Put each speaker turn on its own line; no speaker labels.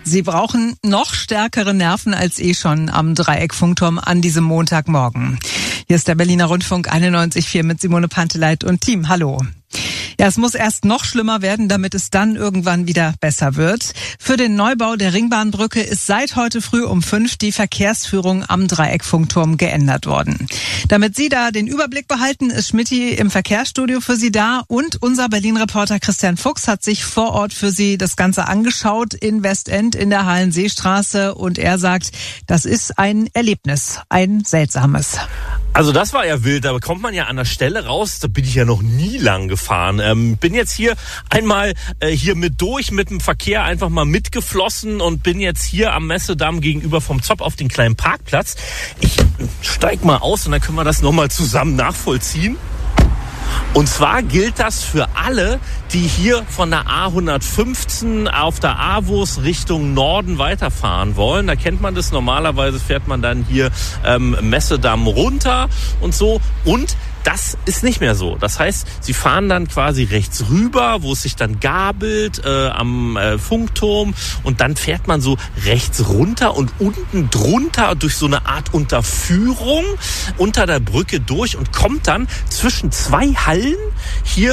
Sie brauchen noch stärkere Nerven als schon am Dreieckfunkturm an diesem Montagmorgen. Hier ist der Berliner Rundfunk 91.4 mit Simone Panteleit und Team. Hallo. Ja, es muss erst noch schlimmer werden, damit es dann irgendwann wieder besser wird. Für den Neubau der Ringbahnbrücke ist seit heute früh um 5 die Verkehrsführung am Dreieckfunkturm geändert worden. Damit Sie da den Überblick behalten, ist Schmitty im Verkehrsstudio für Sie da und unser Berlin-Reporter Christian Fuchs hat sich vor Ort für Sie das Ganze angeschaut in Westend in der Hallenseestraße und er sagt, das ist ein Erlebnis, ein seltsames.
Also das war ja wild, da kommt man ja an der Stelle raus, da bin ich ja noch nie lang gefahren. Bin jetzt hier einmal hier mit durch mit dem Verkehr einfach mal mitgeflossen und bin jetzt hier am Messedamm gegenüber vom Zopp auf den kleinen Parkplatz. Ich steig mal aus und dann können wir das nochmal zusammen nachvollziehen. Und zwar gilt das für alle, die hier von der A115 auf der AWUS Richtung Norden weiterfahren wollen. Da kennt man das. Normalerweise fährt man dann hier Messedamm runter und so. Und das ist nicht mehr so. Das heißt, Sie fahren dann quasi rechts rüber, wo es sich dann gabelt am Funkturm und dann fährt man so rechts runter und unten drunter durch so eine Art Unterführung unter der Brücke durch und kommt dann zwischen zwei Hallen hier